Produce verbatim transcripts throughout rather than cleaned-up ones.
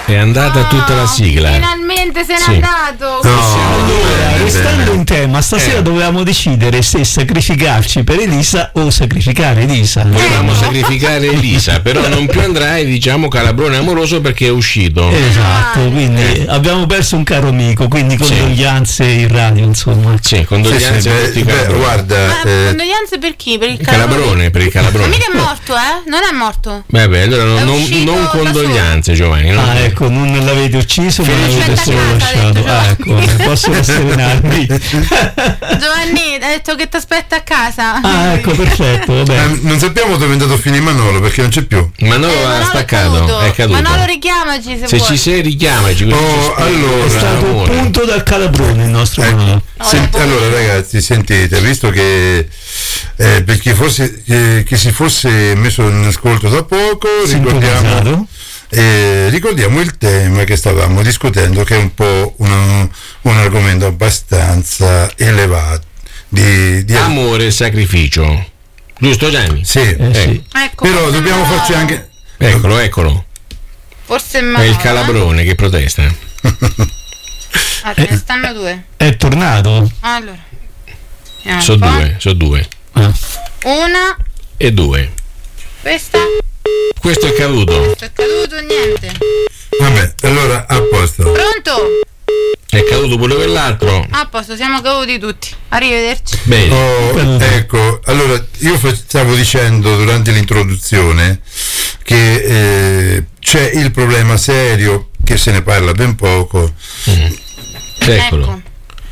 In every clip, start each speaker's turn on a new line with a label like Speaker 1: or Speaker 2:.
Speaker 1: È andata tutta la sigla.
Speaker 2: Finalmente se n'è
Speaker 1: Sì.
Speaker 2: andato.
Speaker 3: No, allora, restando in tema, stasera
Speaker 1: Eh.
Speaker 3: dovevamo decidere se sacrificarci per Elisa o sacrificare Elisa.
Speaker 1: Volevamo sacrificare Elisa, però non più andrai, diciamo, Calabrone amoroso perché è uscito.
Speaker 3: Esatto, quindi abbiamo perso un caro amico, quindi condoglianze in radio, insomma.
Speaker 1: Sì, condoglianze
Speaker 4: Sì,
Speaker 1: a
Speaker 4: sì,
Speaker 1: tutti i
Speaker 4: beh,
Speaker 1: Calabroni.
Speaker 4: guarda,
Speaker 2: Ma
Speaker 4: eh,
Speaker 2: condoglianze per chi? Per il
Speaker 1: Calabrone,
Speaker 2: Calabrone?
Speaker 1: per il
Speaker 2: Ma
Speaker 1: Calabrone.
Speaker 2: mica è morto, eh? Non è morto.
Speaker 1: Beh, beh, allora non,
Speaker 2: È
Speaker 1: non,
Speaker 2: uscito
Speaker 1: non
Speaker 2: da
Speaker 1: condoglianze, Giovanni. No?
Speaker 3: Ah, ecco, non l'avete ucciso, ma l'avete
Speaker 2: Aspetta
Speaker 3: solo
Speaker 2: a casa, ha
Speaker 3: lasciato.
Speaker 2: detto
Speaker 3: Ah, ecco,
Speaker 2: Giovanni.
Speaker 3: posso rasserenarmi.
Speaker 2: Giovanni, ha detto che ti aspetta a casa.
Speaker 3: Ah, ecco, perfetto, vabbè.
Speaker 4: eh, non sappiamo dove è andato a finire Manolo perché non c'è più.
Speaker 1: Manolo
Speaker 2: Eh,
Speaker 1: ha
Speaker 2: Manolo
Speaker 1: staccato,
Speaker 2: è caduto.
Speaker 1: è caduto.
Speaker 2: Manolo, richiamaci se,
Speaker 1: Se
Speaker 2: vuoi.
Speaker 1: ci sei, richiamaci. così
Speaker 4: Oh,
Speaker 1: ci spieghi.
Speaker 4: allora,
Speaker 3: È stato
Speaker 1: Amore.
Speaker 3: punto dal Calabrone il nostro
Speaker 4: Ecco.
Speaker 3: Manolo.
Speaker 4: Sent- allora ragazzi, sentite, visto che eh, per chi, fosse, eh, chi si fosse messo in ascolto da poco, ricordiamo,
Speaker 3: Sincronizzato.
Speaker 4: eh, ricordiamo il tema che stavamo discutendo, che è un po' un, un argomento abbastanza elevato. Di, di
Speaker 1: Amore e sacrificio. Giusto, Gianni?
Speaker 4: sì,
Speaker 3: Eh, sì.
Speaker 2: Ecco,
Speaker 4: però
Speaker 2: forse
Speaker 4: dobbiamo
Speaker 2: no.
Speaker 4: farci anche.
Speaker 1: Eccolo, eccolo.
Speaker 2: Forse
Speaker 1: È
Speaker 2: Manolo,
Speaker 1: il Calabrone che protesta.
Speaker 2: eh? Ah, ce ne stanno due.
Speaker 3: È tornato.
Speaker 2: Allora. Vediamo
Speaker 1: Sono
Speaker 2: un po'.
Speaker 1: due, sono due.
Speaker 3: Ah.
Speaker 2: Una,
Speaker 1: E due.
Speaker 2: questa,
Speaker 1: Questo è caduto.
Speaker 2: questo è caduto, niente.
Speaker 4: Vabbè, allora a posto.
Speaker 2: Pronto?
Speaker 1: È caduto pure quell'altro.
Speaker 2: A posto, siamo caduti tutti. Arrivederci.
Speaker 1: Bene.
Speaker 4: Oh, ecco, allora io fa- stavo dicendo durante l'introduzione che eh, c'è il problema serio, che se ne parla ben poco.
Speaker 1: Eccolo.
Speaker 2: Ecco.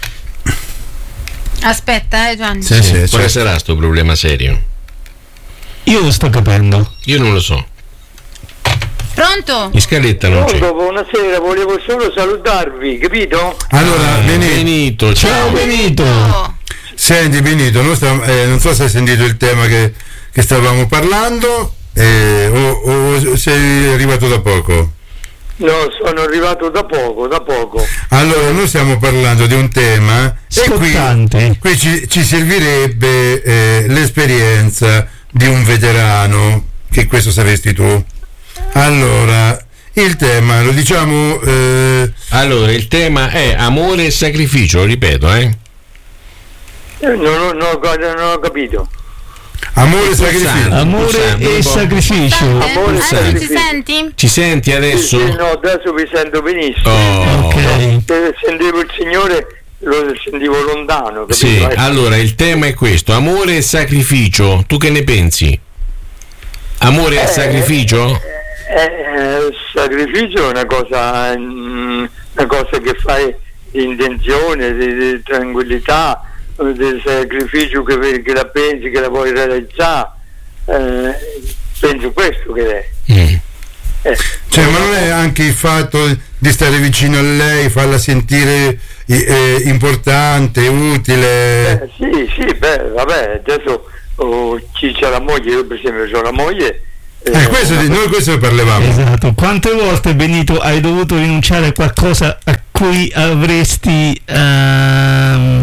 Speaker 2: Aspetta, eh Gianni.
Speaker 4: Sì,
Speaker 1: Sì,
Speaker 4: sì,
Speaker 1: quale
Speaker 4: certo.
Speaker 1: sarà sto problema serio?
Speaker 3: Io lo sto capendo.
Speaker 1: Io non lo so.
Speaker 2: Pronto?
Speaker 1: In scaletta non c'è.
Speaker 5: Pronto, buonasera, volevo solo salutarvi, capito?
Speaker 4: Allora, Benito,
Speaker 1: Benito,
Speaker 3: Ciao
Speaker 1: ciao.
Speaker 3: Benito.
Speaker 2: Oh,
Speaker 4: senti Benito, noi stav- eh, non so se hai sentito il tema che, che stavamo parlando eh, o, o sei arrivato da poco.
Speaker 5: No, sono arrivato da poco, da poco.
Speaker 4: Allora, noi stiamo parlando di un tema e qui,
Speaker 3: Scottante.
Speaker 4: qui ci, ci servirebbe eh, l'esperienza di un veterano, che questo saresti tu. Allora, il tema, lo diciamo... Eh,
Speaker 1: Allora, il tema è amore e sacrificio, lo ripeto, eh.
Speaker 5: Eh, Non, ho- non ho- non ho capito.
Speaker 4: amore e sacrificio.
Speaker 1: Pulsante.
Speaker 3: Amore
Speaker 1: Pulsante, un
Speaker 3: e
Speaker 1: po'.
Speaker 3: sacrificio.
Speaker 5: Amore,
Speaker 2: eh,
Speaker 5: senti.
Speaker 2: ci senti?
Speaker 1: Ci senti
Speaker 5: Sì,
Speaker 1: adesso?
Speaker 5: sì, no, adesso vi sento benissimo.
Speaker 1: Oh.
Speaker 3: Ok.
Speaker 5: Se sentivo il Signore, lo sentivo lontano, capito?
Speaker 1: Sì,
Speaker 5: Eh,
Speaker 1: allora il tema è questo, amore e sacrificio. Tu che ne pensi? Amore e sacrificio?
Speaker 5: eh, eh, sacrificio è una cosa, mm, una cosa che fai di intenzione, di, di tranquillità, eh, di sacrificio che, che la pensi, che la vuoi realizzare. Eh, penso questo che è.
Speaker 1: Mm.
Speaker 5: Eh,
Speaker 4: Cioè, ma non è anche il fatto di stare vicino a lei, farla sentire eh, importante, utile?
Speaker 5: eh, sì, sì, beh, vabbè, adesso oh, chi c'ha la moglie, io per esempio ho la moglie.
Speaker 4: Eh, questo, di- noi questo ne parlavamo.
Speaker 3: Esatto. Quante volte, Benito, hai dovuto rinunciare a qualcosa a cui avresti ehm,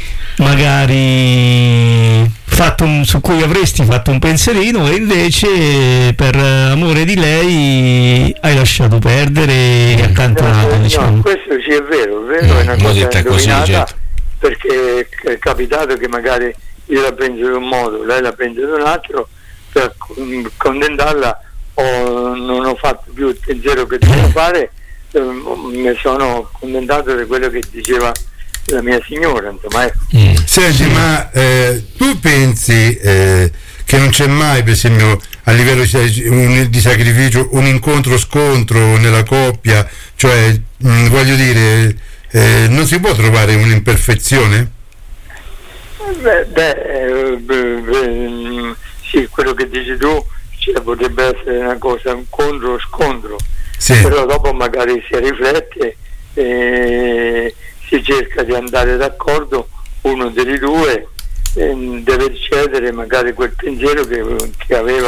Speaker 3: magari fatto un, su cui avresti fatto un pensierino, e invece per amore di lei hai lasciato perdere e accantonato,
Speaker 5: no,
Speaker 3: diciamo.
Speaker 5: no, questo sì è vero, è vero, è una
Speaker 1: Mm, l'ho
Speaker 5: cosa
Speaker 1: detta così,
Speaker 5: indovinata,
Speaker 1: certo.
Speaker 5: perché è capitato che magari io la penso in un modo, lei la pensa in un altro, per con- contentarla ho- non ho fatto più il pensiero che dovevo fare, eh, mi sono contentato di quello che diceva la mia signora, insomma, ecco.
Speaker 1: Mm.
Speaker 4: Senti, ma eh, tu pensi eh, che non c'è mai, per esempio, a livello di, sac- un- di sacrificio, un incontro-scontro nella coppia? Cioè, mh, voglio dire, eh, non si può trovare un'imperfezione?
Speaker 5: Beh, beh, eh, beh, beh, mm, sì, quello che dici tu, cioè, potrebbe essere una cosa, un contro scontro,
Speaker 4: Sì.
Speaker 5: però dopo magari si riflette e si cerca di andare d'accordo, uno dei due eh, deve cedere magari quel pensiero che, che aveva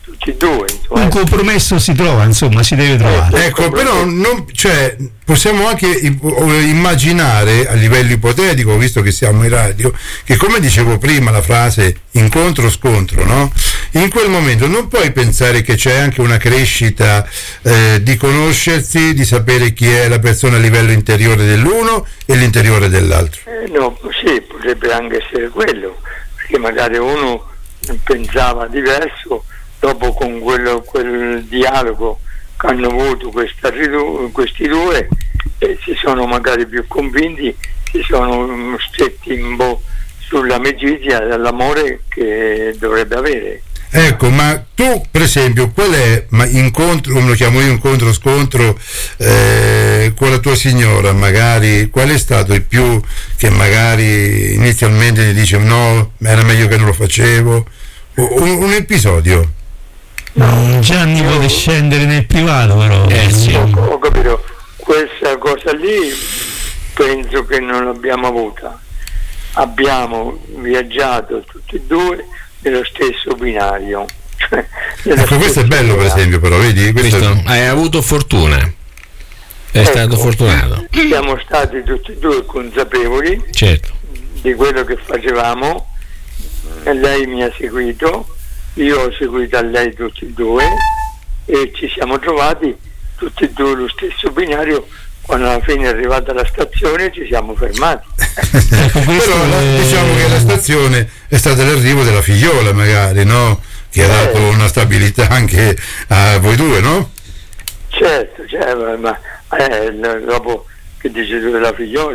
Speaker 5: tutti e due, insomma.
Speaker 3: Un compromesso si trova, insomma, si deve trovare.
Speaker 4: Ecco, però non, cioè, possiamo anche immaginare a livello ipotetico, visto che siamo in radio, che come dicevo prima la frase incontro-scontro, no? In quel momento non puoi pensare che c'è anche una crescita eh, di conoscersi, di sapere chi è la persona a livello interiore dell'uno e l'interiore dell'altro.
Speaker 5: Eh, no, sì, potrebbe anche essere quello, perché magari uno pensava diverso, dopo con quello, quel dialogo che hanno avuto questa, questi due eh, si sono magari più convinti, si sono stretti un po' sull'amicizia e l'amore che dovrebbe avere.
Speaker 4: Ecco, ma tu per esempio qual è, ma incontro, come lo chiamo io, incontro scontro eh, con la tua signora, magari qual è stato il più che magari inizialmente ti dice no, era meglio che non lo facevo, un, un episodio?
Speaker 3: No, Gianni io... vuole scendere nel privato, però
Speaker 1: eh, sì.
Speaker 5: ho, ho capito, questa cosa lì penso che non l'abbiamo avuta, abbiamo viaggiato tutti e due nello stesso binario. Cioè,
Speaker 4: ecco, questo è bello, per esempio, però vedi, questo
Speaker 1: Questo, hai avuto fortuna, è
Speaker 5: ecco,
Speaker 1: stato fortunato.
Speaker 5: Siamo stati tutti e due consapevoli,
Speaker 1: certo,
Speaker 5: di quello che facevamo, e lei mi ha seguito, io ho seguito a lei tutti e due e ci siamo trovati tutti e due lo stesso binario. Quando alla fine è arrivata la stazione ci siamo fermati.
Speaker 4: Però è... diciamo che la stazione è stata l'arrivo della figliola, magari, no? Che ha dato eh. una stabilità anche a voi due, no?
Speaker 5: Certo, certo, ma eh, dopo che dici tu della figliola,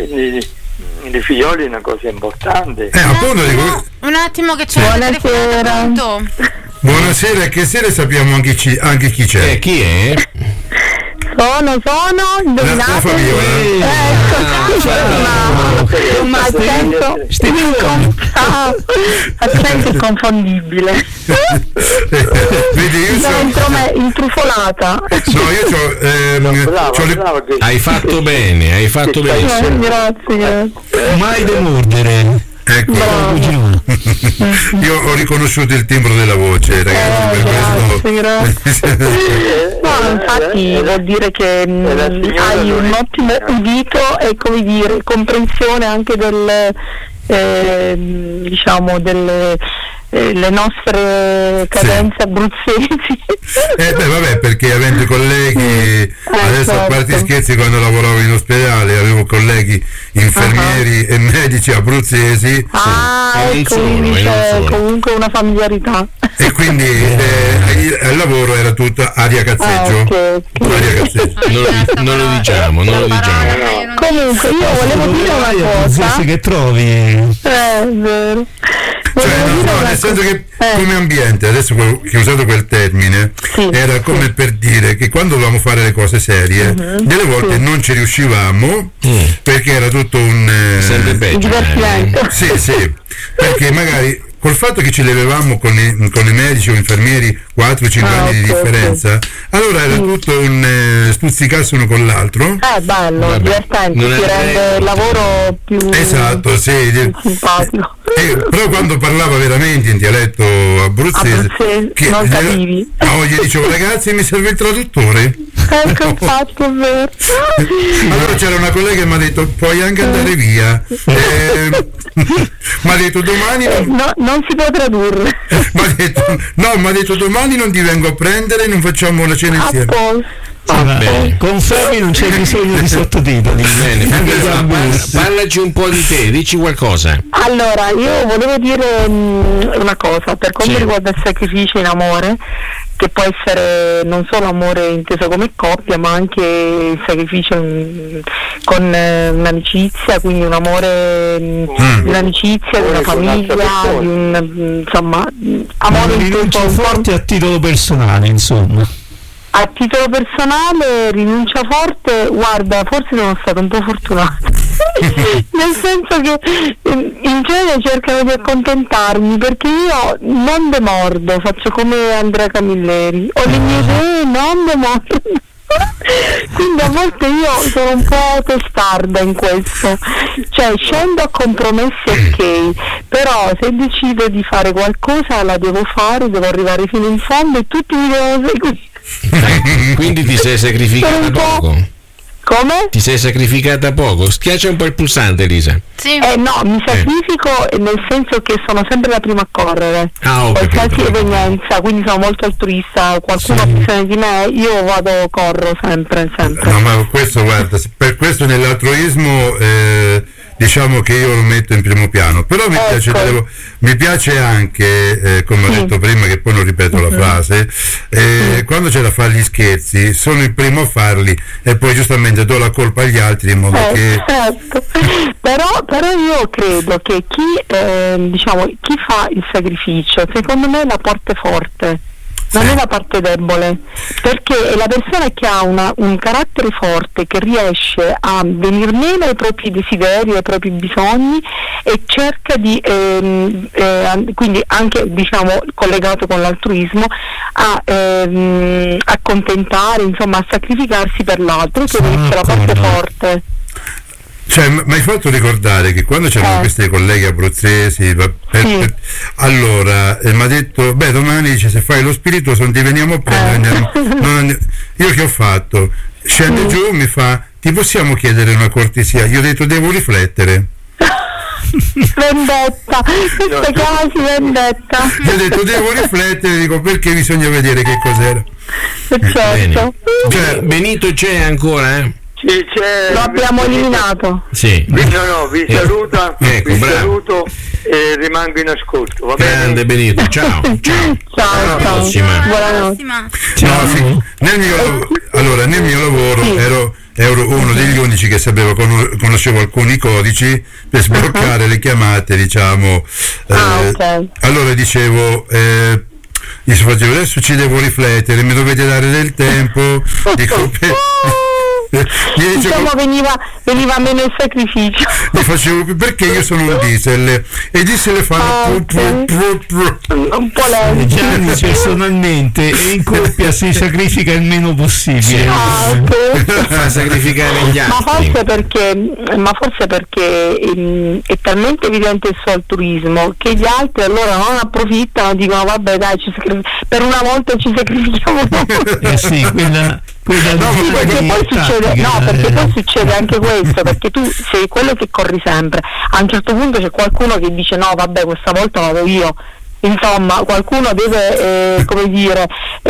Speaker 5: i figlioli è una cosa importante.
Speaker 4: Eh, appunto, dico...
Speaker 2: Un attimo che c'è
Speaker 6: una telefonata.
Speaker 4: Buonasera, che sera sappiamo anche, ci, anche chi c'è.
Speaker 1: Eh, chi è?
Speaker 6: Sono, sono, indovinate? Ecco, ma accento, accento inconfondibile.
Speaker 4: Vedi, io
Speaker 6: sono intrufolata.
Speaker 4: No, io c'ho, ehm,
Speaker 5: no, bravo,
Speaker 4: c'ho le...
Speaker 5: bravo, che...
Speaker 1: Hai fatto bene, hai fatto benissimo.
Speaker 6: Grazie, grazie.
Speaker 3: Mai demordere.
Speaker 4: Ecco, io ho riconosciuto il timbro della voce, ragazzi,
Speaker 6: eh,
Speaker 4: per
Speaker 6: grazie,
Speaker 4: questo.
Speaker 6: Grazie. No, infatti eh, vuol dire che mh, hai un ottimo udito e, come dire, comprensione anche del eh, diciamo delle eh, le nostre cadenze sì. abruzzesi.
Speaker 4: Eh beh vabbè, perché avendo colleghi eh, adesso certo. A parte scherzi, quando lavoravo in ospedale avevo colleghi infermieri uh-huh. e medici abruzzesi.
Speaker 6: Ah, sì. Ecco, quindi c'è comunque una familiarità.
Speaker 4: E quindi eh, al lavoro era tutto aria cazzeggio.
Speaker 6: Ah, okay,
Speaker 4: aria cazzeggio.
Speaker 1: Non, non lo diciamo, non lo diciamo.
Speaker 6: Comunque io volevo dire una cosa.
Speaker 3: Che trovi?
Speaker 6: Eh, è vero.
Speaker 4: Cioè, no, no, nel senso che eh. come ambiente, adesso che ho usato quel termine, sì, era come sì. per dire che quando dovevamo fare le cose serie, uh-huh, delle volte sì. non ci riuscivamo mm. perché era tutto un
Speaker 1: eh,
Speaker 6: divertimento.
Speaker 4: Sì, sì, perché magari col fatto che ci levavamo con i, con i medici o infermieri quattro cinque ah, anni okay, di differenza, okay. allora era tutto un eh, stuzzicarsi uno con l'altro.
Speaker 6: Eh, bello, vabbè, divertente, ti rende il lavoro più,
Speaker 4: esatto, sì,
Speaker 6: più simpatico.
Speaker 4: Eh, però quando parlava veramente in dialetto abruzzese,
Speaker 6: abruzzese
Speaker 4: che
Speaker 6: non capivi.
Speaker 4: No, gli dicevo ragazzi mi serve il traduttore.
Speaker 6: Ecco, infatti, è vero.
Speaker 4: Allora c'era una collega che mi ha detto puoi anche andare via. Eh, mi ha detto domani non...
Speaker 6: No, non si può tradurre.
Speaker 4: Mi ha detto, no, mi ha detto domani non ti vengo a prendere e non facciamo la cena insieme.
Speaker 3: Ah, bene. Confermi, non c'è bisogno di sottotitoli.
Speaker 1: Bene, parla, parlaci un po' di te, dici qualcosa.
Speaker 6: Allora, io volevo dire mh, una cosa per quanto sì. riguarda il sacrificio in amore, che può essere non solo amore inteso come coppia, ma anche il sacrificio mh, con eh, un'amicizia, quindi un amore mh, mm. di un'amicizia, di una famiglia, di un mh, insomma amore
Speaker 3: inteso forte a titolo personale, insomma.
Speaker 6: A titolo personale, rinuncia forte, guarda, forse sono stata un po' fortunata, nel senso che in genere cercano di accontentarmi, perché io non demordo, faccio come Andrea Camilleri, ho le mie idee, non demordo. quindi a volte io sono un po' testarda in questo, cioè scendo a compromessi, ok, però se decido di fare qualcosa la devo fare, devo arrivare fino in fondo e tutti mi devono seguire.
Speaker 1: Quindi ti sei sacrificata poco?
Speaker 6: Come?
Speaker 1: Ti sei sacrificata poco? Schiaccia un po' il pulsante, Elisa.
Speaker 2: Sì.
Speaker 6: Eh no, mi sacrifico eh. nel senso che sono sempre la prima a correre.
Speaker 1: Ah, ho
Speaker 6: qualsiasi
Speaker 1: capito.
Speaker 6: evenienza, quindi sono molto altruista, qualcuno
Speaker 1: Sì.
Speaker 6: ha bisogno di me, io vado, corro sempre, sempre.
Speaker 4: No, ma questo, guarda, per questo nell'altruismo eh, diciamo che io lo metto in primo piano, però mi
Speaker 6: Ecco.
Speaker 4: piace, devo- mi piace anche, eh, come ho
Speaker 6: Sì.
Speaker 4: detto prima, che poi non ripeto la frase, eh, quando c'è da fare gli scherzi sono il primo a farli e poi giustamente do la colpa agli altri in modo
Speaker 6: Eh,
Speaker 4: che...
Speaker 6: certo. però, però io credo che chi, eh, diciamo, chi fa il sacrificio, secondo me è la parte forte, non
Speaker 4: Sì.
Speaker 6: è la parte debole, perché è la persona che ha una- un carattere forte, che riesce a venir meno ai propri desideri, ai propri bisogni e cerca di, ehm, eh, quindi anche diciamo collegato con l'altruismo, a ehm, accontentare, insomma a sacrificarsi per l'altro, che
Speaker 3: Sono
Speaker 6: deve essere la parte
Speaker 3: d'accordo.
Speaker 6: forte.
Speaker 4: Cioè, mi hai fatto ricordare che quando c'erano
Speaker 6: Eh.
Speaker 4: questi colleghi abruzzesi, va- per-
Speaker 6: Sì.
Speaker 4: per- allora eh, mi ha detto, beh, domani dice, se fai lo spirito non ti veniamo a prendere.
Speaker 6: Eh.
Speaker 4: andiamo- non andi-" Io che ho fatto? Scende
Speaker 6: Mm.
Speaker 4: giù, mi fa, ti possiamo chiedere una cortesia? Io ho detto, devo riflettere.
Speaker 6: Vendetta, questa chiamasi vendetta.
Speaker 4: Io ho detto, devo riflettere, dico, perché bisogna vedere che cos'era.
Speaker 6: Certo.
Speaker 4: Cioè,
Speaker 1: Benito c'è ancora, eh?
Speaker 5: Sì, c'è.
Speaker 6: Lo abbiamo eliminato.
Speaker 1: Sì.
Speaker 5: No, no, vi
Speaker 1: Eh,
Speaker 5: saluta,
Speaker 1: ecco,
Speaker 5: vi
Speaker 1: bravo.
Speaker 5: saluto e rimango in ascolto, va bene?
Speaker 1: Grande Benito, ciao. Ciao.
Speaker 6: Ciao,
Speaker 1: Alla
Speaker 6: ciao.
Speaker 1: prossima.
Speaker 6: Buonanotte.
Speaker 2: Prossima.
Speaker 4: no, sì, nel mio, allora, nel mio lavoro
Speaker 6: Sì.
Speaker 4: ero, ero uno degli unici che sapeva, con- conoscevo alcuni codici per sbloccare le chiamate, diciamo.
Speaker 6: Ah,
Speaker 4: eh,
Speaker 6: ok.
Speaker 4: Allora dicevo, eh, gli facevo, adesso ci devo riflettere, mi dovete dare del tempo. Dico, per- gli dicevo-
Speaker 6: Diciamo veniva, veniva meno il sacrificio.
Speaker 4: gli facevo, perché io sono un diesel e i diesel fanno
Speaker 6: Ah,
Speaker 4: pu- pu- pu- pu-
Speaker 6: Un po' lento.
Speaker 3: Gianni personalmente e in coppia si sacrifica il meno possibile.
Speaker 6: Ah, ok.
Speaker 1: Fa sacrificare gli
Speaker 6: Ma
Speaker 1: altri.
Speaker 6: forse perché, ma forse perché ehm, è talmente evidente il suo altruismo che gli altri allora non approfittano, dicono vabbè dai, ci sacri- per una volta ci sacrifichiamo noi.
Speaker 3: Eh sì, quella, quella
Speaker 4: No,
Speaker 6: Sì, perché
Speaker 3: di
Speaker 6: poi succede,
Speaker 3: tattica,
Speaker 6: no, perché
Speaker 3: eh.
Speaker 6: poi succede anche questo, perché tu sei quello che corri sempre, a un certo punto c'è qualcuno che dice no vabbè questa volta vado io, insomma qualcuno deve eh, come dire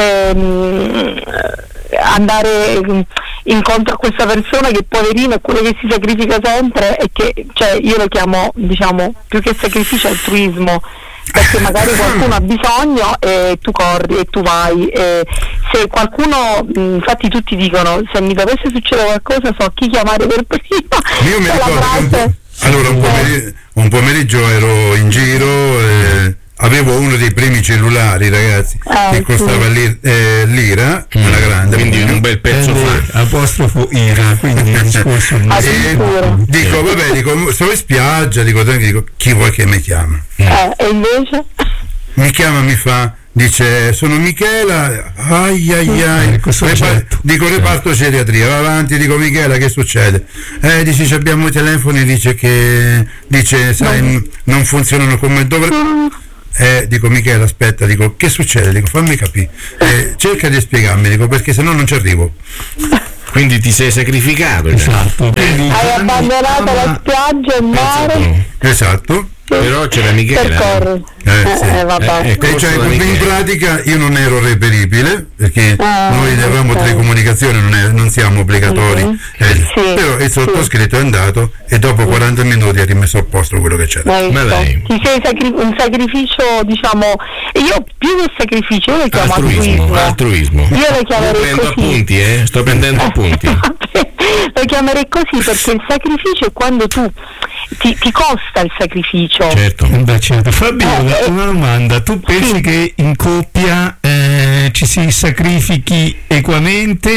Speaker 6: ehm, andare incontro a questa persona che poverino è quello che si sacrifica sempre e che, cioè io lo chiamo diciamo più che sacrificio altruismo, perché magari qualcuno ha bisogno e tu corri e tu vai e se qualcuno, mh, infatti tutti dicono se mi dovesse succedere qualcosa so chi chiamare per prima.
Speaker 4: Io mi
Speaker 6: C'è la
Speaker 4: ricordo che un
Speaker 6: frase-
Speaker 4: po'- allora un pomeriggio, un pomeriggio ero in giro, eh, avevo uno dei primi cellulari, ragazzi,
Speaker 6: Eh,
Speaker 4: che costava
Speaker 6: sì.
Speaker 4: l'ir- eh, l'ira, una grande.
Speaker 1: Quindi un bel pezzo
Speaker 3: Prende
Speaker 1: fa.
Speaker 3: apostrofo ira, quindi il discorso non
Speaker 6: Ah,
Speaker 3: è-
Speaker 6: addirittura.
Speaker 4: Dico, vabbè, dico, sto in spiaggia, dico, dico, chi vuoi che mi chiama?
Speaker 6: Eh, e invece?
Speaker 4: Mi chiama, mi fa, dice, sono Michela, ai ai ai,
Speaker 3: Ecco, soggetto.
Speaker 4: dico reparto geriatria, va avanti, dico Michela, che succede? Eh, dice, "Ci abbiamo i telefoni, dice che, dice, sai, n- non funzionano come dovrebbero. Eh, dico Michela, aspetta, dico, che succede? Dico, fammi capire, eh, cerca di spiegarmi, dico, perché se no non ci arrivo.
Speaker 1: Quindi ti sei sacrificato. Gianni.
Speaker 3: Esatto, quindi
Speaker 6: Hai
Speaker 3: Gianni
Speaker 6: abbandonato
Speaker 3: ama-
Speaker 6: la spiaggia e il mare
Speaker 1: Pensa
Speaker 4: Esatto.
Speaker 1: Però c'era
Speaker 6: per
Speaker 1: Michela.
Speaker 6: correre.
Speaker 4: Eh, sì.
Speaker 6: Eh, vabbè.
Speaker 1: Eh, ecco.
Speaker 4: E cioè,
Speaker 1: Conosco la
Speaker 4: in
Speaker 1: Michela.
Speaker 4: pratica io non ero reperibile perché
Speaker 6: Ah,
Speaker 4: noi avevamo
Speaker 6: ok.
Speaker 4: telecomunicazione, non, è- non siamo obbligatori,
Speaker 6: Mhm.
Speaker 4: eh,
Speaker 6: Sì,
Speaker 4: però il
Speaker 6: sì.
Speaker 4: sottoscritto è andato e dopo quaranta minuti ha rimesso a posto quello che c'era.
Speaker 6: Hai
Speaker 1: Ma
Speaker 6: visto?
Speaker 1: dai.
Speaker 6: Ti sei sacri- un sacrificio, diciamo, io più che sacrificio io lo chiamo
Speaker 1: Altruismo,
Speaker 6: altruismo.
Speaker 1: altruismo.
Speaker 6: Io lo chiamerei
Speaker 1: Prendo
Speaker 6: così.
Speaker 1: appunti, eh? Sto prendendo appunti.
Speaker 6: Lo chiamerei così perché il sacrificio è quando tu ti, ti costa il sacrificio.
Speaker 1: Certo.
Speaker 3: Beh, certo. Fabiola,
Speaker 6: Eh, eh.
Speaker 3: una domanda: tu pensi
Speaker 6: Sì.
Speaker 3: che in coppia eh, ci si sacrifichi equamente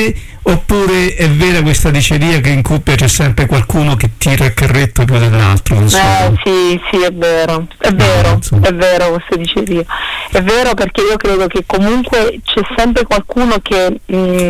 Speaker 3: Oppure è vera questa diceria che in coppia c'è sempre qualcuno che tira il carretto più dell'altro? Non so.
Speaker 6: Eh sì, sì, è vero, è vero,
Speaker 3: no,
Speaker 6: è vero questo diceria. È vero, perché io credo che comunque c'è sempre qualcuno che mh,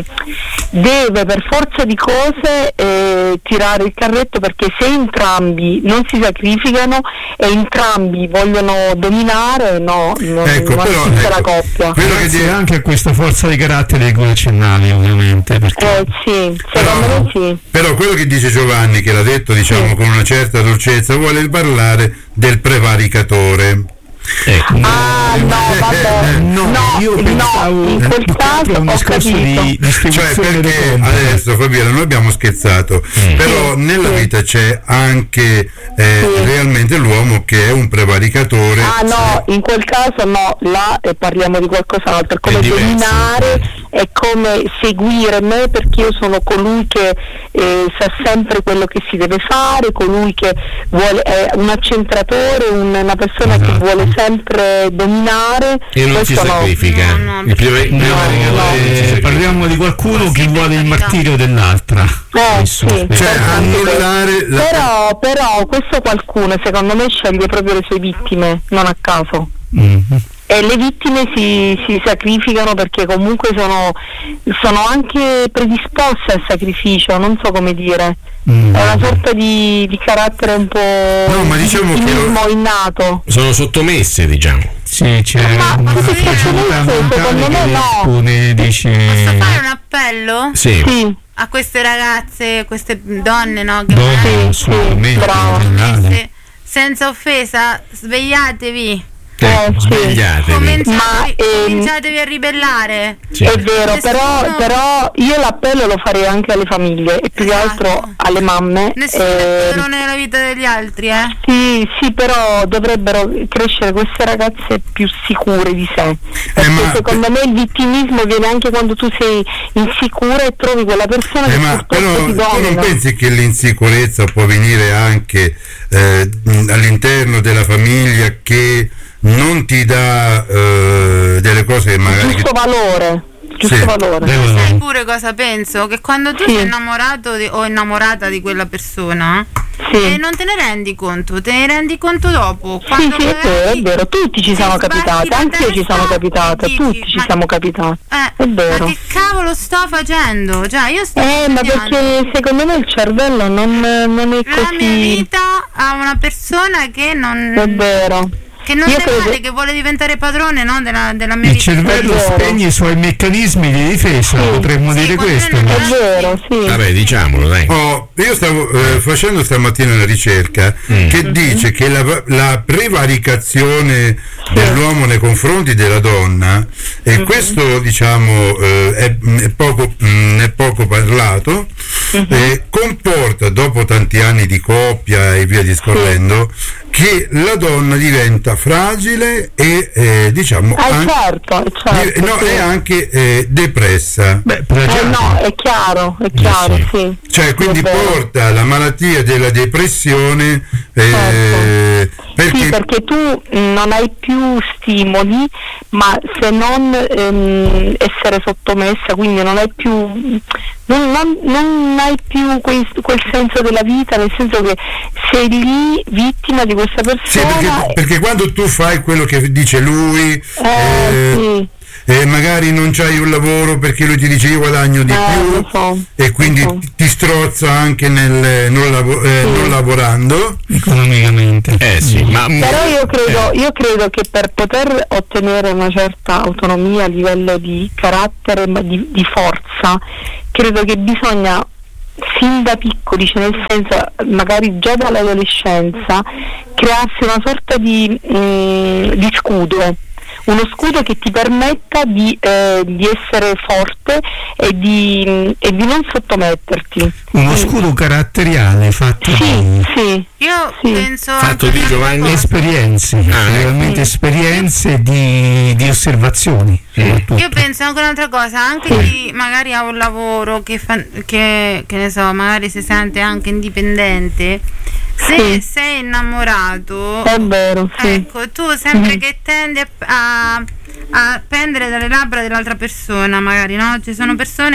Speaker 6: deve per forza di cose eh, tirare il carretto, perché se entrambi non si sacrificano e entrambi vogliono dominare, no, non,
Speaker 4: ecco,
Speaker 6: non
Speaker 4: però,
Speaker 6: esiste
Speaker 4: ecco,
Speaker 6: la coppia.
Speaker 4: quello che
Speaker 3: Grazie
Speaker 4: dice-
Speaker 3: anche a questa forza di carattere di cui accennavi, ovviamente, perché
Speaker 6: Eh sì, secondo
Speaker 4: Però,
Speaker 6: me sì.
Speaker 4: però quello che dice Giovanni, che l'ha detto diciamo
Speaker 6: Sì.
Speaker 4: con una certa dolcezza, vuole parlare del prevaricatore.
Speaker 3: ecco,
Speaker 6: Ah no, vabbè,
Speaker 3: no,
Speaker 6: no,
Speaker 3: io
Speaker 6: no,
Speaker 3: pensavo
Speaker 6: in quel
Speaker 3: più che altro a
Speaker 6: caso
Speaker 3: un
Speaker 6: ho
Speaker 3: discorso
Speaker 6: capito.
Speaker 3: di
Speaker 4: Cioè,
Speaker 3: distribuzione delle
Speaker 4: perché
Speaker 3: compiti.
Speaker 4: adesso Fabiana, noi abbiamo scherzato,
Speaker 1: Mm.
Speaker 4: però nella
Speaker 6: Sì.
Speaker 4: vita c'è anche eh,
Speaker 6: Sì.
Speaker 4: realmente l'uomo che è un prevaricatore.
Speaker 6: Ah no, in quel caso no, là eh, parliamo di qualcos'altro, è come
Speaker 1: È diverso.
Speaker 6: dominare, è come seguire me, perché io sono colui che eh, sa sempre quello che si deve fare, colui che vuole, è un accentratore, un- una persona che
Speaker 3: Esatto.
Speaker 6: vuole sempre dominare.
Speaker 1: E non si
Speaker 6: Questo no.
Speaker 1: sacrifica.
Speaker 2: No, no.
Speaker 1: Il prima- il
Speaker 3: No,
Speaker 1: prevaricatore
Speaker 6: no.
Speaker 1: non si
Speaker 3: eh,
Speaker 1: sacrifica.
Speaker 3: parliamo di qualcuno che
Speaker 2: Sì,
Speaker 3: vuole il
Speaker 2: per carità.
Speaker 3: martirio dell'altra.
Speaker 6: Eh
Speaker 3: Questo,
Speaker 6: sì,
Speaker 3: eh.
Speaker 4: Cioè,
Speaker 6: per
Speaker 4: annullare la-
Speaker 6: però, però questo qualcuno secondo me sceglie proprio le sue vittime, non a caso.
Speaker 3: Mhm.
Speaker 6: E le vittime si, si sacrificano perché comunque sono, sono anche predisposte al sacrificio, non so come dire.
Speaker 3: Mm.
Speaker 6: È una sorta di, di carattere un po'
Speaker 4: No, ma
Speaker 6: di
Speaker 4: diciamo che
Speaker 6: vittimismo innato.
Speaker 1: Sono sottomesse, diciamo.
Speaker 3: Sì, c'è
Speaker 6: Ma
Speaker 3: una
Speaker 6: questo
Speaker 3: fragilità
Speaker 6: secondo
Speaker 3: mentale
Speaker 6: me
Speaker 3: che
Speaker 6: no.
Speaker 3: espone, dice...
Speaker 2: Posso fare un appello
Speaker 1: Sì.
Speaker 6: Sì,
Speaker 2: a queste ragazze, queste donne, no? Che
Speaker 3: Donne,
Speaker 2: magari
Speaker 3: assolutamente,
Speaker 6: bravo.
Speaker 3: in generale.
Speaker 2: se- senza offesa, svegliatevi.
Speaker 6: eh, sì.
Speaker 1: Svegliatevi.
Speaker 2: Cominciatevi,
Speaker 6: Ma, ehm,
Speaker 2: cominciatevi a ribellare.
Speaker 1: Sì.
Speaker 6: È vero, però,
Speaker 2: Nessuno-
Speaker 6: però io l'appello lo farei anche alle famiglie e più che
Speaker 2: Esatto.
Speaker 6: altro alle mamme.
Speaker 2: Nessuno
Speaker 6: eh,
Speaker 2: è padrone della vita degli altri, eh?
Speaker 6: Sì, sì, però dovrebbero crescere queste ragazze più sicure di sé, perché
Speaker 4: ma-
Speaker 6: secondo me il vittimismo viene anche quando tu sei insicura e trovi quella persona
Speaker 4: Eh,
Speaker 6: che
Speaker 4: ma
Speaker 6: purtroppo
Speaker 4: però
Speaker 6: ti
Speaker 4: tu non
Speaker 6: domina.
Speaker 4: pensi che l'insicurezza può venire anche eh, mh, all'interno della famiglia che non ti dà eh, delle cose che magari...
Speaker 6: Giusto valore, giusto
Speaker 4: Sì.
Speaker 6: valore.
Speaker 3: Devo-
Speaker 2: Sai pure cosa penso? Che quando tu
Speaker 6: Sì.
Speaker 2: sei innamorato di- o innamorata di quella persona,
Speaker 6: Sì.
Speaker 2: eh, non te ne rendi conto, te ne rendi conto dopo.
Speaker 6: Sì,
Speaker 2: Quando
Speaker 6: sì, è vero, è
Speaker 2: magari
Speaker 6: vero, tutti ci
Speaker 2: ti
Speaker 6: sono
Speaker 2: sbatti
Speaker 6: capitate,
Speaker 2: la
Speaker 6: anche io ci
Speaker 2: testa
Speaker 6: sono
Speaker 2: e
Speaker 6: capitate,
Speaker 2: dici,
Speaker 6: tutti ci
Speaker 2: ma-
Speaker 6: siamo capitati.
Speaker 2: Eh,
Speaker 6: È vero.
Speaker 2: ma che cavolo sto facendo? Cioè, io sto
Speaker 6: Eh, ma
Speaker 2: consegnando
Speaker 6: perché secondo me il cervello non, non è
Speaker 2: la mia
Speaker 6: così.
Speaker 2: vita a una persona che non,
Speaker 6: È vero.
Speaker 2: che non
Speaker 6: Io
Speaker 2: ne
Speaker 6: credo-
Speaker 2: vale, che vuole diventare padrone, no, della, della mia
Speaker 3: Il
Speaker 2: vita.
Speaker 3: cervello
Speaker 6: È vero.
Speaker 3: spegne i suoi meccanismi di difesa,
Speaker 6: Sì.
Speaker 3: potremmo
Speaker 2: Sì,
Speaker 3: dire
Speaker 2: quando
Speaker 3: questo.
Speaker 2: non
Speaker 3: no?
Speaker 6: È vero, sì.
Speaker 1: Vabbè, diciamolo, dai.
Speaker 4: Oh, io stavo eh, facendo stamattina una ricerca
Speaker 1: Mm.
Speaker 4: che dice che la, la prevaricazione dell'uomo nei confronti della donna, e questo diciamo eh, è, è poco, mh, è poco parlato, eh, comporta dopo tanti anni di coppia e via discorrendo che la donna diventa fragile e eh, diciamo
Speaker 6: Ah,
Speaker 4: anche,
Speaker 6: certo, certo.
Speaker 4: no,
Speaker 6: sì.
Speaker 4: è anche eh, depressa.
Speaker 3: Beh,
Speaker 6: Eh,
Speaker 3: plagiato.
Speaker 6: no, è chiaro, è chiaro,
Speaker 1: sì.
Speaker 6: sì.
Speaker 4: Cioè, quindi
Speaker 6: È vero.
Speaker 4: porta alla malattia della depressione eh,
Speaker 6: Certo.
Speaker 4: perché,
Speaker 6: Sì, perché tu mh, non hai più stimoli, ma se non ehm, essere sottomessa, quindi non hai più non, non- non hai più quel, quel senso della vita, nel senso che sei lì vittima di questa
Speaker 4: sì,
Speaker 6: persona.
Speaker 4: perché, perché quando tu fai quello che dice lui
Speaker 6: Eh,
Speaker 4: eh,
Speaker 6: sì.
Speaker 4: e magari non c'hai un lavoro perché lui ti dice io guadagno di
Speaker 6: Eh,
Speaker 4: più
Speaker 6: lo so,
Speaker 4: e quindi
Speaker 6: lo so.
Speaker 4: ti strozza anche nel non, lavo- eh,
Speaker 6: Sì.
Speaker 4: non lavorando.
Speaker 3: Economicamente.
Speaker 1: Eh sì, ma
Speaker 6: Però io credo, io credo che per poter ottenere una certa autonomia a livello di carattere, ma di, di forza, credo che bisogna fin da piccoli, cioè nel senso magari già dall'adolescenza, crearsi una sorta di, mm, di scudo. Uno scudo che ti permetta di, eh, di essere forte e di, e di non sottometterti.
Speaker 3: Uno scudo caratteriale fatto
Speaker 6: Sì,
Speaker 3: di
Speaker 6: sì.
Speaker 2: Io
Speaker 6: Sì.
Speaker 2: penso
Speaker 1: Fatto
Speaker 2: anche
Speaker 1: di
Speaker 2: una
Speaker 1: Giovanni
Speaker 2: cosa.
Speaker 3: esperienze,
Speaker 1: Ah,
Speaker 3: realmente
Speaker 6: sì.
Speaker 3: esperienze di, di osservazioni. soprattutto.
Speaker 2: Io penso anche un'altra cosa, anche chi magari ha un lavoro che, fa, che, che ne so, magari si sente anche indipendente, se
Speaker 6: Sì.
Speaker 2: sei innamorato,
Speaker 6: È vero, sì.
Speaker 2: ecco, tu sempre
Speaker 6: Mhm.
Speaker 2: che tendi a, a, a pendere dalle labbra dell'altra persona, magari, no? Ci sono persone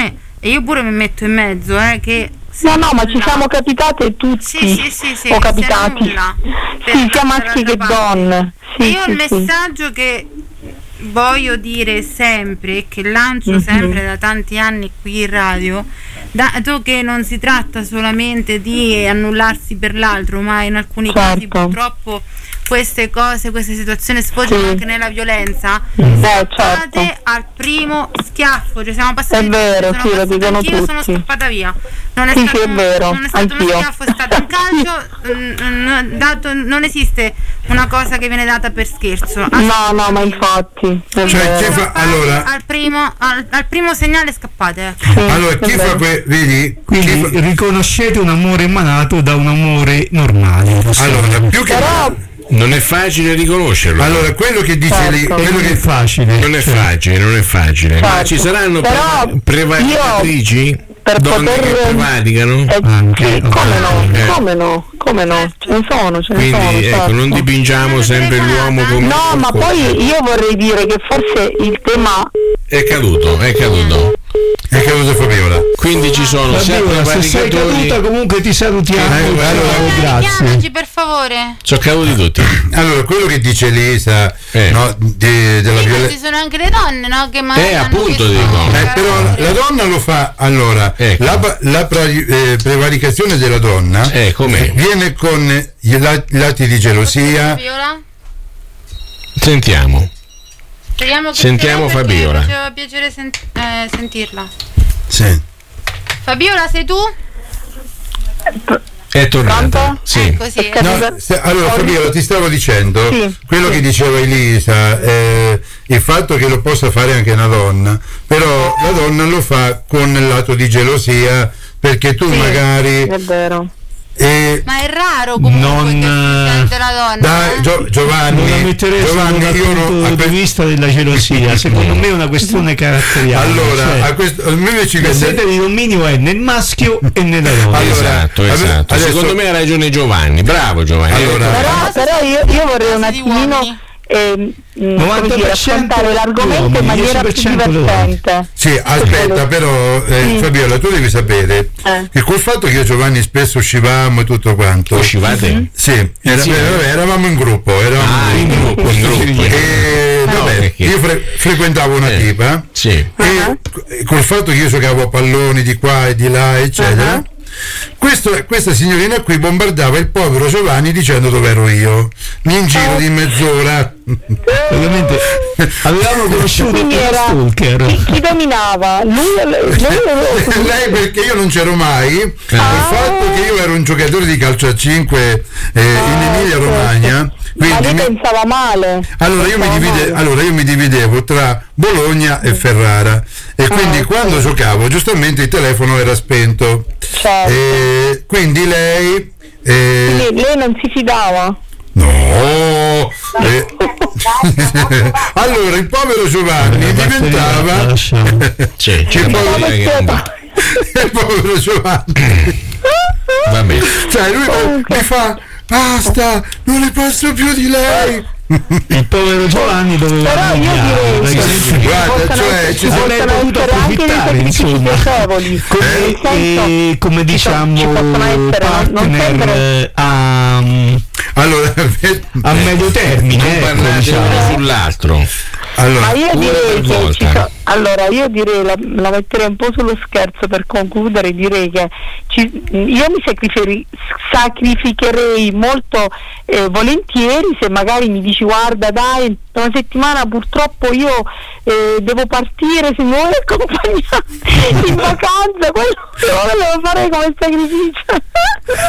Speaker 2: e io pure mi metto in mezzo, eh, che
Speaker 6: no no ma ci siamo capitate tutti,
Speaker 2: sì, sì, sì, sì,
Speaker 6: o capitati sì, sia maschi che donne, sì,
Speaker 2: e io
Speaker 6: sì,
Speaker 2: il messaggio
Speaker 6: sì.
Speaker 2: che voglio dire sempre e che lancio
Speaker 6: mm-hmm.
Speaker 2: sempre da tanti anni qui in radio, dato che non si tratta solamente di annullarsi per l'altro, ma in alcuni
Speaker 6: certo.
Speaker 2: casi purtroppo queste cose, queste situazioni sfociano sì. anche nella violenza.
Speaker 6: Beh,
Speaker 2: scappate
Speaker 6: certo.
Speaker 2: al primo schiaffo, cioè siamo passati,
Speaker 6: è vero,
Speaker 2: sono
Speaker 6: sì, lo dicono tutti.
Speaker 2: Io sono scappata via, non è
Speaker 6: sì,
Speaker 2: stato,
Speaker 6: sì, è vero.
Speaker 2: non è stato
Speaker 6: Anch'io.
Speaker 2: uno schiaffo, è stato un calcio n- dato, non esiste una cosa che viene data per scherzo.
Speaker 6: No, no, ma infatti.
Speaker 4: Cioè, chi fa, allora,
Speaker 2: al primo, al, al primo segnale scappate.
Speaker 6: Sì,
Speaker 4: allora, chi fa que- vedi?
Speaker 3: Quindi
Speaker 4: Chi fa-
Speaker 3: riconoscete un amore emanato da un amore normale.
Speaker 4: allora, più che
Speaker 6: Però
Speaker 1: Non è facile riconoscerlo.
Speaker 4: allora, quello che dice
Speaker 6: certo.
Speaker 4: lì, quello
Speaker 3: non è
Speaker 4: che
Speaker 3: facile.
Speaker 1: non è
Speaker 3: cioè.
Speaker 1: facile, non è facile. Ma
Speaker 6: Certo.
Speaker 1: ci saranno
Speaker 6: Però
Speaker 1: pre- prevaricatrici?
Speaker 6: per
Speaker 1: Donne
Speaker 6: poter-
Speaker 1: che prevaricano?
Speaker 6: eh,
Speaker 3: Anche,
Speaker 6: sì, come no,
Speaker 1: Eh.
Speaker 6: come no, come no, ce ne sono, ce ne
Speaker 1: Quindi
Speaker 6: sono.
Speaker 1: ecco,
Speaker 6: certo.
Speaker 1: non dipingiamo sempre l'uomo come
Speaker 6: No, ma poi io vorrei dire che forse il tema
Speaker 1: è caduto, è caduto.
Speaker 4: è caduto Fabiola.
Speaker 1: Quindi ci sono sia
Speaker 3: Fabiola, se sei
Speaker 1: prevaricatori.
Speaker 3: caduta comunque ti salutiamo.
Speaker 4: Eh,
Speaker 3: ciao,
Speaker 4: allora,
Speaker 3: grazie.
Speaker 2: Chiamaci per favore.
Speaker 1: Sono caduti tutti.
Speaker 4: Allora, quello che dice Elisa
Speaker 1: Eh.
Speaker 4: no, di- della
Speaker 2: Sì, ma
Speaker 4: violenza.
Speaker 2: ci sono anche le donne, no? Che magari
Speaker 1: Eh,
Speaker 2: hanno
Speaker 1: appunto,
Speaker 2: questo
Speaker 1: dico.
Speaker 4: Eh, però la, la donna lo fa allora
Speaker 1: Ecco.
Speaker 4: la, la pra- eh, prevaricazione della donna
Speaker 1: Eh, com'è?
Speaker 4: viene con gli la- lati di gelosia.
Speaker 2: Fabiola?
Speaker 1: Sentiamo.
Speaker 2: Speriamo che
Speaker 1: Sentiamo
Speaker 2: sia, perché
Speaker 1: Fabiola.
Speaker 2: Mi faceva piacere sent- eh, sentirla.
Speaker 4: Sì.
Speaker 2: Fabiola, sei tu?
Speaker 1: È tornata.
Speaker 6: Pronto?
Speaker 1: Sì.
Speaker 2: Ecco, sì.
Speaker 6: Perché-
Speaker 4: No, se- allora Fabiola, ti stavo dicendo
Speaker 6: Sì,
Speaker 4: quello
Speaker 6: sì.
Speaker 4: che diceva Elisa, eh, il fatto che lo possa fare anche una donna, però la donna lo fa con il lato di gelosia, perché tu
Speaker 6: Sì,
Speaker 4: magari
Speaker 6: è vero.
Speaker 4: eh,
Speaker 2: Ma è raro comunque
Speaker 3: Non,
Speaker 2: che si sente la donna.
Speaker 4: dai
Speaker 2: eh?
Speaker 4: Gio- Giovanni,
Speaker 3: Non la metterei
Speaker 4: Giovanni,
Speaker 3: dal
Speaker 4: io non-
Speaker 3: punto
Speaker 4: a
Speaker 3: di
Speaker 4: que-
Speaker 3: vista della gelosia, secondo me è una questione caratteriale.
Speaker 4: allora
Speaker 3: cioè,
Speaker 4: a questo a me invece
Speaker 3: la sede di dominio è nel maschio e nella donna.
Speaker 4: Allora,
Speaker 1: esatto,
Speaker 4: ave-
Speaker 1: esatto.
Speaker 4: adesso-
Speaker 1: Secondo me ha ragione Giovanni. Bravo Giovanni.
Speaker 4: Allora-
Speaker 6: Però, però io, io vorrei un
Speaker 2: Cose di
Speaker 6: attimino
Speaker 2: uomini.
Speaker 6: ehm, mh,
Speaker 3: novanta
Speaker 6: come dire,
Speaker 3: per cento
Speaker 6: affrontare l'argomento
Speaker 3: uomini,
Speaker 6: in maniera
Speaker 3: dieci
Speaker 6: più
Speaker 3: per cento
Speaker 6: divertente.
Speaker 4: Sì, aspetta, però eh,
Speaker 6: Sì.
Speaker 4: Fabiola, tu devi sapere
Speaker 6: Eh.
Speaker 4: che col fatto che io e Giovanni spesso uscivamo e tutto quanto.
Speaker 1: Uscivate?
Speaker 4: Sì, era-
Speaker 1: Insieme?
Speaker 4: vabbè, eravamo in gruppo, eravamo
Speaker 1: Ah, in gruppo, in gruppo.
Speaker 4: E vabbè,
Speaker 1: perché?
Speaker 4: io fre- frequentavo una
Speaker 1: Eh,
Speaker 4: tipa
Speaker 1: Sì.
Speaker 4: e c- col fatto che io giocavo a palloni di qua e di là, eccetera.
Speaker 6: Uh-huh.
Speaker 4: Questo- questa signorina qui bombardava il povero Giovanni dicendo dove ero io, in giro di mezz'ora.
Speaker 3: Praticamente avevamo conosciuto
Speaker 6: Quindi
Speaker 3: uno
Speaker 6: era
Speaker 3: stalker.
Speaker 6: chi, chi dominava? Lui o lei? Lui o-
Speaker 4: Lei perché io non c'ero mai, il fatto che io ero un giocatore di calcio a cinque eh, in Emilia Romagna,
Speaker 6: Ma
Speaker 4: quindi
Speaker 6: lei
Speaker 4: mi-
Speaker 6: pensava male.
Speaker 4: allora, io mi
Speaker 6: Pensava
Speaker 4: divide-
Speaker 6: male.
Speaker 4: allora io mi dividevo tra Bologna e Ferrara e quindi
Speaker 6: ok.
Speaker 4: quando giocavo giustamente il telefono era spento.
Speaker 6: Certo.
Speaker 4: E quindi lei eh,
Speaker 6: Quindi lei non si fidava.
Speaker 4: no eh, allora il povero Giovanni diventava
Speaker 3: Lasciamo.
Speaker 1: Sì, c'è
Speaker 4: Che
Speaker 1: un po'
Speaker 4: poi-
Speaker 1: di dire che non va.
Speaker 4: il povero Giovanni
Speaker 1: Va bene.
Speaker 4: cioè lui mi fa basta, non ne posso più di lei.
Speaker 3: Il povero Giovanni doveva
Speaker 6: Però io
Speaker 3: arrabbiare,
Speaker 6: direi che
Speaker 3: praticamente.
Speaker 4: Guarda,
Speaker 6: possono
Speaker 4: cioè,
Speaker 6: essere,
Speaker 4: ci
Speaker 6: ci
Speaker 4: sono-
Speaker 3: avrei
Speaker 6: possono
Speaker 3: potuto
Speaker 6: essere anche dei
Speaker 3: approfittare,
Speaker 6: sacrifici
Speaker 3: insomma.
Speaker 6: piacevoli.
Speaker 3: Come,
Speaker 6: Nel senso,
Speaker 3: eh, come
Speaker 6: ci so-
Speaker 3: diciamo
Speaker 6: ci possono essere, non- non
Speaker 3: partner
Speaker 6: sempre-
Speaker 3: eh, a,
Speaker 4: Allora,
Speaker 3: a medio termine,
Speaker 1: Non
Speaker 3: ecco,
Speaker 1: parlate
Speaker 3: diciamo.
Speaker 1: uno sull'altro.
Speaker 4: allora
Speaker 6: Ma io
Speaker 1: Una
Speaker 6: direi
Speaker 1: per
Speaker 6: che
Speaker 1: volta.
Speaker 6: ci so- allora io direi la, la metterei un po' sullo scherzo per concludere, direi che ci- io mi sacrificherei, sacrificherei molto eh, volentieri se magari mi dici guarda dai una settimana purtroppo io eh, devo partire, se mi vuoi accompagnare in vacanza, quello, quello lo farei come sacrificio.